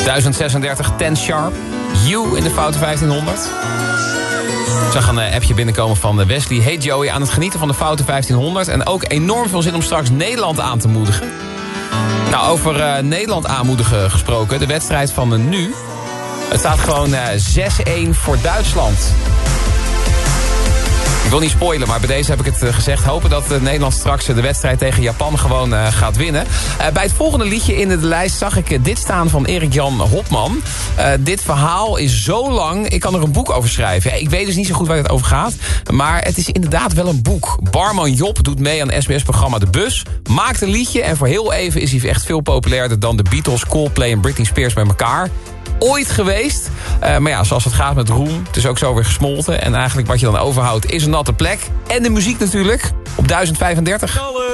1036, 10 Sharp. You in de Foute 1500. Ik zag een appje binnenkomen van Wesley. Hey Joey, aan het genieten van de Foute 1500. En ook enorm veel zin om straks Nederland aan te moedigen. Nou, over Nederland aanmoedigen gesproken. De wedstrijd van nu. Het staat gewoon 6-1 voor Duitsland. Ik wil niet spoilen, maar bij deze heb ik het gezegd. Hopen dat Nederland straks de wedstrijd tegen Japan gewoon gaat winnen. Bij het volgende liedje in de lijst zag ik dit staan van Erik-Jan Hopman. Dit verhaal is zo lang, ik kan er een boek over schrijven. Ik weet dus niet zo goed waar het over gaat. Maar het is inderdaad wel een boek. Barman Job doet mee aan SBS-programma De Bus. Maakt een liedje en voor heel even is hij echt veel populairder dan de Beatles, Coldplay en Britney Spears bij elkaar. Ooit geweest. Maar ja, zoals het gaat met roem, het is ook zo weer gesmolten. En eigenlijk wat je dan overhoudt is een natte plek. En de muziek natuurlijk op 1035.